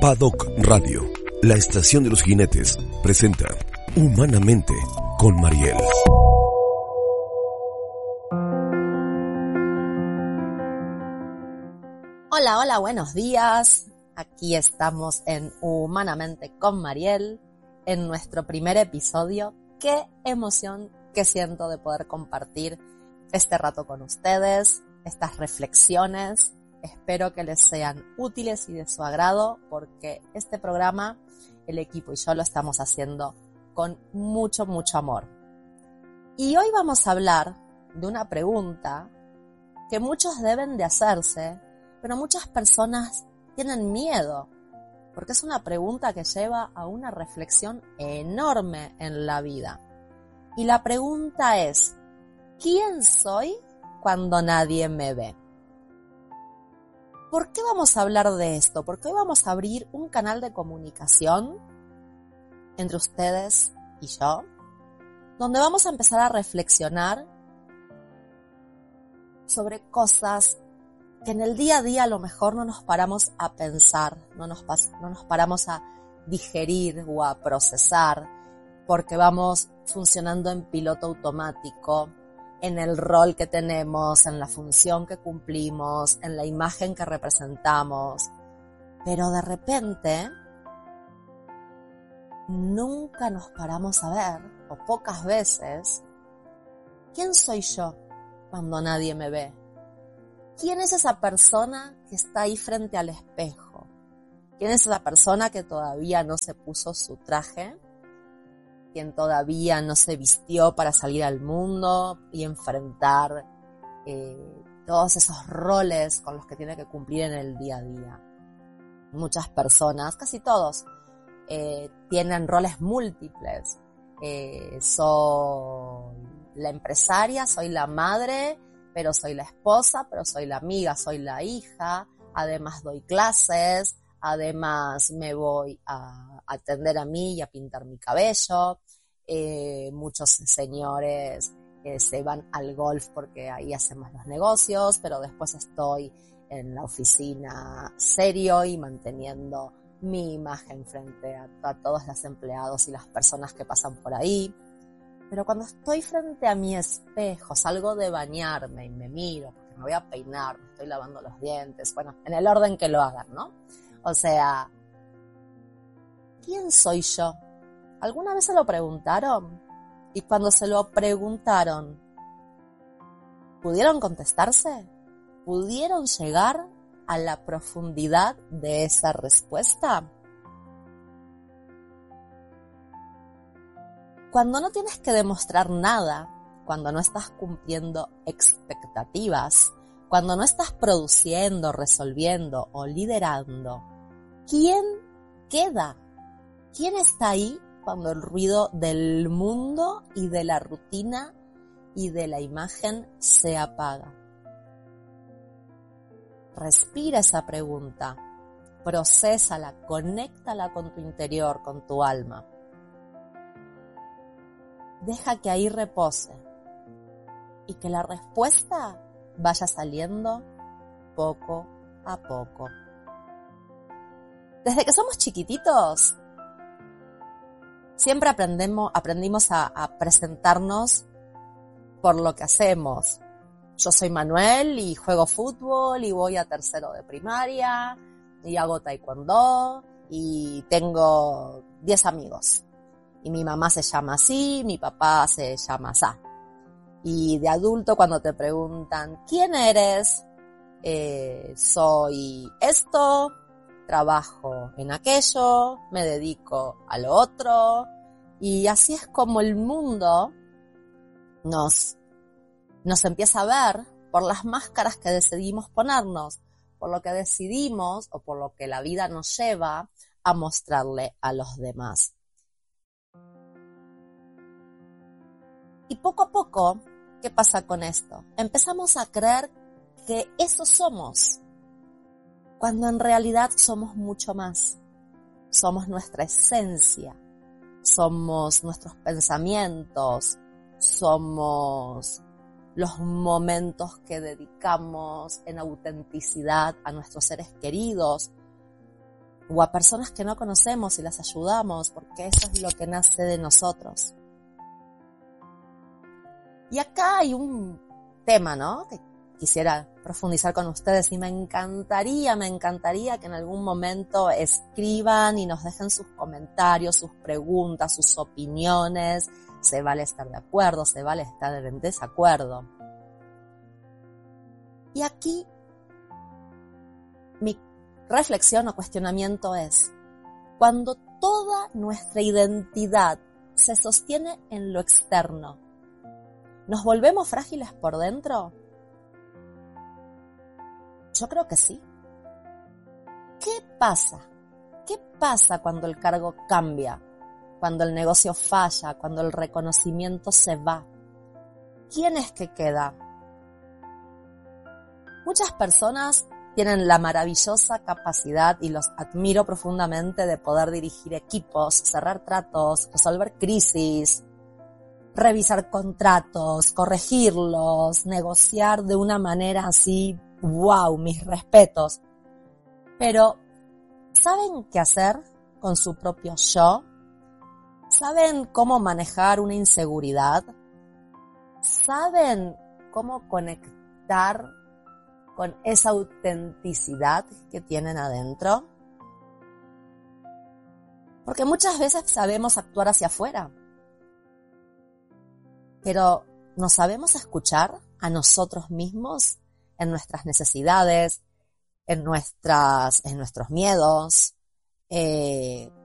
Paddock Radio, la estación de los jinetes, presenta Humanamente con Mariel. Hola, hola, buenos días. Aquí estamos en Humanamente con Mariel, en nuestro primer episodio. Qué emoción que siento de poder compartir este rato con ustedes, estas reflexiones. Espero que les sean útiles y de su agrado, porque este programa, el equipo y yo lo estamos haciendo con mucho, mucho amor. Y hoy vamos a hablar de una pregunta que muchos deben de hacerse, pero muchas personas tienen miedo, porque es una pregunta que lleva a una reflexión enorme en la vida. Y la pregunta es, ¿quién soy cuando nadie me ve? ¿Por qué vamos a hablar de esto? Porque hoy vamos a abrir un canal de comunicación entre ustedes y yo, donde vamos a empezar a reflexionar sobre cosas que en el día a día a lo mejor no nos paramos a pensar, no nos paramos a digerir o a procesar, porque vamos funcionando en piloto automático, en el rol que tenemos, en la función que cumplimos, en la imagen que representamos. Pero de repente, nunca nos paramos a ver, o pocas veces, ¿quién soy yo cuando nadie me ve? ¿Quién es esa persona que está ahí frente al espejo? ¿Quién es esa persona que todavía no se puso su traje? ¿Quién todavía no se vistió para salir al mundo y enfrentar todos esos roles con los que tiene que cumplir en el día a día? Muchas personas, casi todos, tienen roles múltiples. Soy la empresaria, soy la madre, pero soy la esposa, pero soy la amiga, soy la hija, además doy clases, además me voy a atender a mí y a pintar mi cabello. Muchos señores se van al golf porque ahí hacemos los negocios, pero después estoy en la oficina serio y manteniendo mi imagen frente a todos los empleados y las personas que pasan por ahí. Pero cuando estoy frente a mi espejo, salgo de bañarme y me miro, porque me voy a peinar, me estoy lavando los dientes, bueno, en el orden que lo hagan, ¿no? O sea, ¿quién soy yo? ¿Alguna vez se lo preguntaron? Y cuando se lo preguntaron, ¿pudieron contestarse? ¿Pudieron llegar a la profundidad de esa respuesta? Cuando no tienes que demostrar nada, cuando no estás cumpliendo expectativas, cuando no estás produciendo, resolviendo o liderando, ¿quién queda? ¿Quién está ahí cuando el ruido del mundo y de la rutina y de la imagen se apaga? Respira esa pregunta, procésala, conéctala con tu interior, con tu alma. Deja que ahí repose y que la respuesta vaya saliendo poco a poco. Desde que somos chiquititos, siempre aprendimos a presentarnos por lo que hacemos. Yo soy Manuel y juego fútbol y voy a tercero de primaria y hago taekwondo y tengo 10 amigos. Y mi mamá se llama así, mi papá se llama así. Y de adulto cuando te preguntan, ¿quién eres? Soy esto, trabajo en aquello, me dedico a lo otro. Y así es como el mundo nos empieza a ver por las máscaras que decidimos ponernos, por lo que decidimos o por lo que la vida nos lleva a mostrarle a los demás. Y poco a poco, ¿qué pasa con esto? Empezamos a creer que eso somos, cuando en realidad somos mucho más. Somos nuestra esencia, somos nuestros pensamientos, somos los momentos que dedicamos en autenticidad a nuestros seres queridos, o a personas que no conocemos y las ayudamos, porque eso es lo que nace de nosotros. Y acá hay un tema, ¿no?, que quisiera profundizar con ustedes y me encantaría que en algún momento escriban y nos dejen sus comentarios, sus preguntas, sus opiniones. Se vale estar de acuerdo, se vale estar en desacuerdo. Y aquí mi reflexión o cuestionamiento es: cuando toda nuestra identidad se sostiene en lo externo, ¿nos volvemos frágiles por dentro? Yo creo que sí. ¿Qué pasa? ¿Qué pasa cuando el cargo cambia? Cuando el negocio falla, cuando el reconocimiento se va. ¿Quién es que queda? Muchas personas tienen la maravillosa capacidad, y los admiro profundamente, de poder dirigir equipos, cerrar tratos, resolver crisis, revisar contratos, corregirlos, negociar de una manera así, wow, mis respetos. Pero, ¿saben qué hacer con su propio yo? ¿Saben cómo manejar una inseguridad? ¿Saben cómo conectar con esa autenticidad que tienen adentro? Porque muchas veces sabemos actuar hacia afuera, pero ¿nos sabemos escuchar a nosotros mismos en nuestras necesidades, en nuestros miedos,